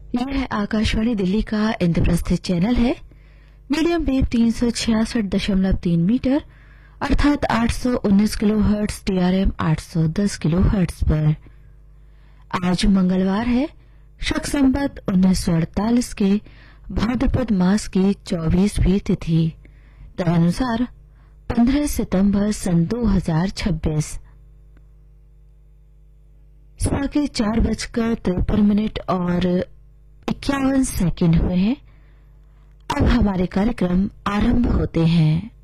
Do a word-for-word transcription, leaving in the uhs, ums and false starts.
यह है आकाशवाणी दिल्ली का इंद्रप्रस्थ चैनल है। मीडियम वेव तीन सौ छियासठ दशमलव तीन मीटर अर्थात आठ सौ उन्नीस किलो हर्ट्ज, टीआरएम आठ सौ दस किलो हर्ट्ज पर। आज मंगलवार है, शक संवत उन्नीस सौ अड़तालीस के भाद्रपद मास की चौबीसवीं तिथि, तदनुसार पंद्रह सितंबर सन दो हजार छब्बीस। सुबह के चार बजकर तिरपन मिनट और इक्यावन सेकंड हुए हैं। अब हमारे कार्यक्रम आरंभ होते हैं।